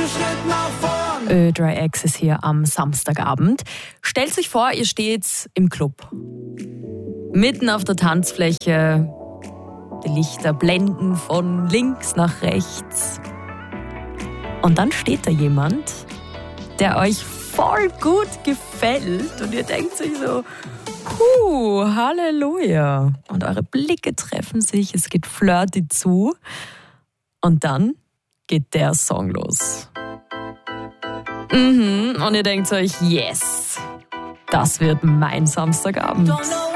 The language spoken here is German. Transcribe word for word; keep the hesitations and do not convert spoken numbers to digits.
Schritt nach vorn. Ö-Dry X ist hier am Samstagabend. Stellt sich vor, ihr steht im Club. Mitten auf der Tanzfläche. Die Lichter blenden von links nach rechts. Und dann steht da jemand, der euch voll gut gefällt. Und ihr denkt sich so, puh, Halleluja. Und eure Blicke treffen sich, es geht flirty zu. Und dann geht der Song los. Mhm, und ihr denkt euch, yes, das wird mein Samstagabend. Don't know